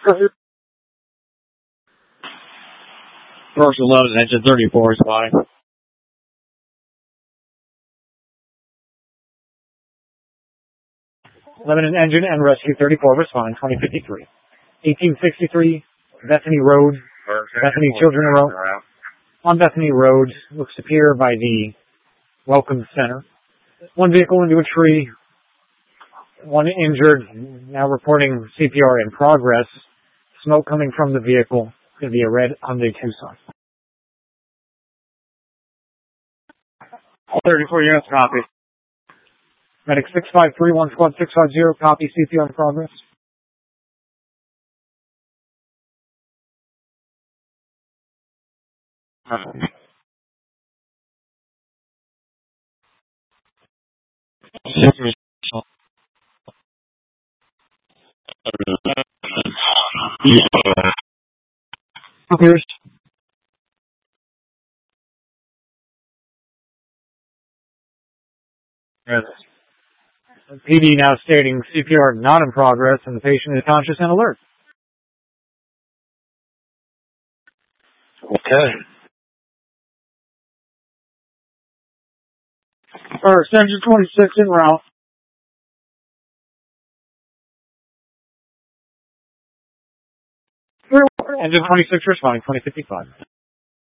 First and load, engine 34 is fine. 11 engine and rescue 34 respond 2053. 1863 Bethany Road, Bethany Children Road. On Bethany Road, looks to appear by the Welcome Center. One vehicle into a tree, one injured, now reporting CPR in progress. Smoke coming from the vehicle. Going to be a red Hyundai Tucson. 34 units, copy. Medic 6531, squad 650, copy, CPR in progress. Appears. Yes. PD now stating CPR not in progress and the patient is conscious and alert. Okay. First, engine 26 en route. Engine 26 responding, 2055.